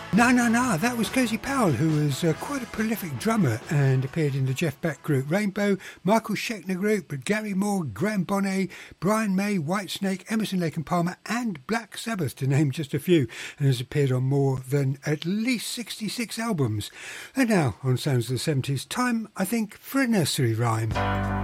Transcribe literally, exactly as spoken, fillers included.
No, no, no, that was Cozy Powell, who was uh, quite a prolific drummer and appeared in the Jeff Beck group Rainbow, Michael Scheckner group, but Gary Moore, Graham Bonnet, Brian May, Whitesnake, Emerson, Lake and Palmer, and Black Sabbath, to name just a few, and has appeared on more than at least sixty-six albums. And now, on Sounds of the seventies, time, I think, for a nursery rhyme.